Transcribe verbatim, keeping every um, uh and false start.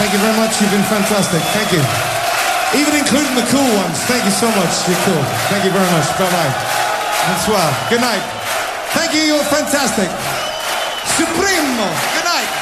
Thank you very much. You've been fantastic. Thank you. Even including the cool ones. Thank you so much. You're cool. Thank you very much. Bye-bye. Bonsoir. Good night. Thank you. You're fantastic. Supremo. Good night.